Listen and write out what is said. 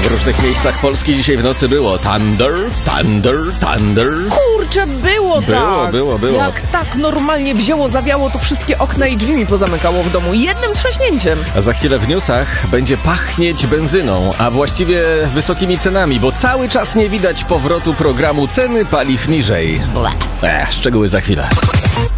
różnych miejscach Polski dzisiaj w nocy było thunder. Kurczę, było tak. Było. Jak tak normalnie wzięło, zawiało, to wszystkie okna i drzwi mi pozamykało w domu. Jednym trzaśnięciem. A za chwilę w newsach będzie pachnieć benzyną, a właściwie wysokimi cenami, bo cały czas nie widać powrotu programu Ceny paliw niżej. Szczegóły za chwilę.